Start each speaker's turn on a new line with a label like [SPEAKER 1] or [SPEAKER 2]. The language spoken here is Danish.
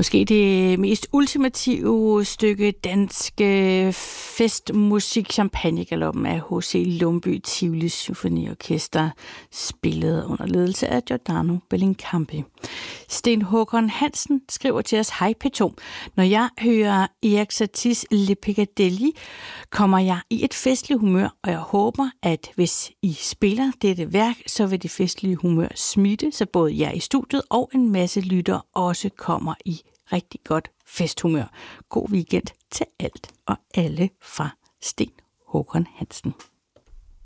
[SPEAKER 1] Måske det mest ultimative stykke danske festmusik, Champagnegaloppen af H.C. Lumbye Tivoli Symfoniorkester, spillet under ledelse af Giordano Bellincampi. Sten Håkon Hansen skriver til os: Hej P2. Når jeg hører Erik Satie's Le Piccadilly, kommer jeg i et festligt humør, og jeg håber, at hvis I spiller dette værk, så vil det festlige humør smitte, så både jer i studiet og en masse lyttere også kommer i rigtig godt festhumør. God weekend til alt og alle fra Sten Håkon Hansen.